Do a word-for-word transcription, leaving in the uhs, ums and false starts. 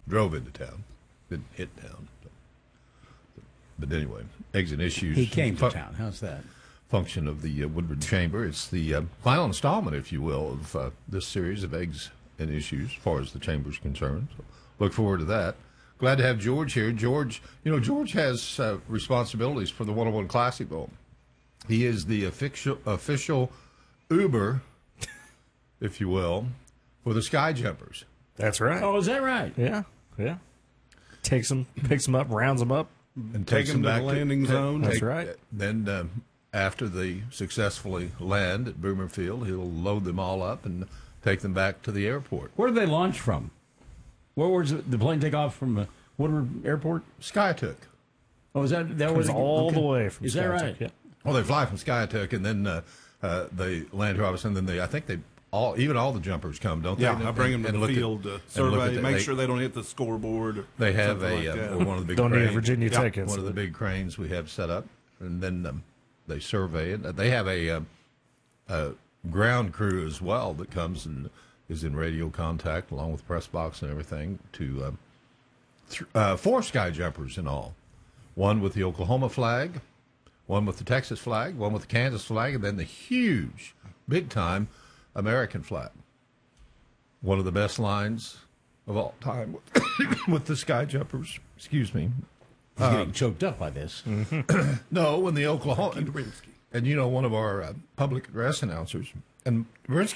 drove into town, didn't hit town. But anyway, eggs and issues. He came to Fu- town. How's that? Function of the uh, Woodward Chamber. It's the uh, final installment, if you will, of uh, this series of eggs and issues, as far as the chamber's concerned. So look forward to that. Glad to have George here. George, you know, George has uh, responsibilities for the one oh one Classic Bowl. He is the official official Uber, if you will, for the Sky Jumpers. That's right. Oh, is that right? Yeah, yeah. Takes them, picks them up, rounds them up. And Take takes them to back the landing ta- zone. That's take- right. Then um, after they successfully land at Boomer Field, he'll load them all up and take them back to the airport. Where did they launch from? Where was it, the plane take off from uh, Woodward Airport? Skytook. Oh, is that that was Comes all the way from Is that Skytook, right? yeah. Well, they fly from Skytook, and then uh, uh, they land here, obviously, and then they, I think they all, even all the jumpers come, don't they? Yeah, And- I bring them to and the look at- field to and look at survey, the- make they- sure they don't hit the scoreboard. Or They have something a like uh, that. or one of the big Don't need a cranes, Virginia Yeah, tickets. one of the big cranes we have set up, and then um, they survey it. They have a, um, a ground crew as well that comes and is in radio contact along with press box and everything to um, th- uh, four sky jumpers in all. One with the Oklahoma flag, one with the Texas flag, one with the Kansas flag, and then the huge, big-time American flag. One of the best lines of all time with the sky jumpers. Excuse me. He's getting choked up by this. No, when the Oklahoma and, and you know one of our uh, public address announcers, and Verinsky